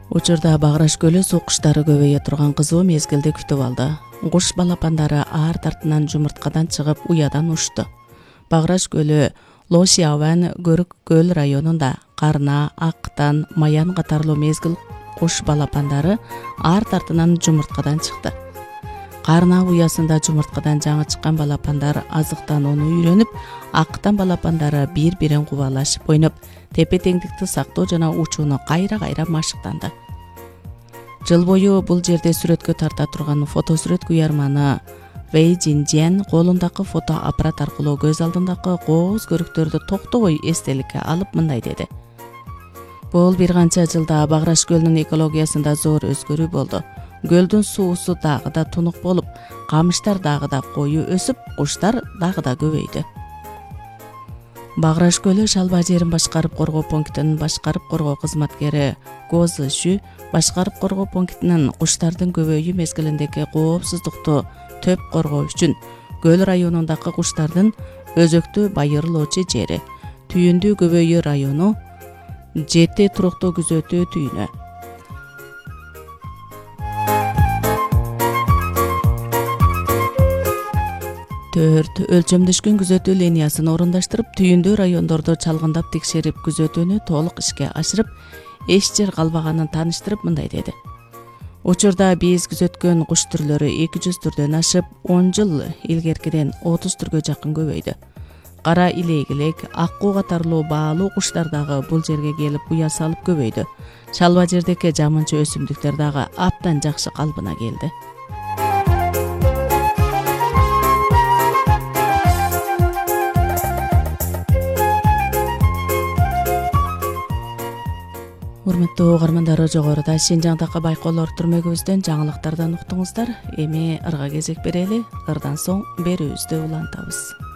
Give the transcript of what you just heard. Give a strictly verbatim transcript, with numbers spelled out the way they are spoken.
Учурда Баграш көлү суу куштары көбөйө турган кызуу мезгилди күтүп алды. Куш балапандары аар тартынан жумурткадан чыгып уядан учту. Баграш көлү Лосиаван Көрүк көл районунда Карна, Актан, Маян катарлуу мезгил куш балапандары аар тартынан жумурткадан чыкты. Карна уясында жумурткадан жаңы чыккан балапандар азыктанууну үйрөнүп, Актан балапандары бири-бирин кубалашып ойноп, тепе-теңдикти сактоо жана учууну кайра-кайра машыктанды. Жыл бою бул жерде сүрөткө тарта турган фотосүрөт куярманы Вэй Жинжен колундагы фото аппарат аркылуу көз алдындагы кооз көрүктөрдү токтобой эстеликке алып мындай деди. Бул бир канча жылда Баграш көлүнүн экологиясында зор өзгөрүү болду. Көлдүн суусу дагы да тунук болуп, камыштар дагы да кою өсүп, куштар дагы да көбөйдү. Баграш көлү Шалба жерин башкарып коргоо пунктунун башкарып коргоо кызматкери Гозы Шү башкарып коргоо пунктунун куштардын көбөйүү мезгилиндеги коопсуздукту төп коргоо үчүн көл районундагы куштардын өзөктүү байырылуучу жери, түйүндүү көбөйүү району, жети туруктуу күзөтүү түйүнү. төрт өлчөмдөшкөн күзөтүү линиясын орундаштырып, түйүндүү райондорду чалгындап текшерип, күзөтүүнү толук ишке ашырып, эч жер калбаганын тааныштырып мындай деди. Учурда биз күзөткөн куш түрлөрү эки жүз түрдөн ашып, он жыл илгеркиден отуз түргө жакын көбөйдү. Кара илегилек, аккуу катарлуу баалуу куштар дагы бул жерге келип уя салып көбөйдү. Шалба жердеги жамынчы өсүмдүктөр дагы абдан жакшы калыбына келди. Урматтуу угармандар, жогоруда Шинжаңдагы байкоолор түрмөгүбүздөн жаңылыктардан уктуңуздар. Эми ырга кезек берели, ырдан соң берүүбүздү улантабыз.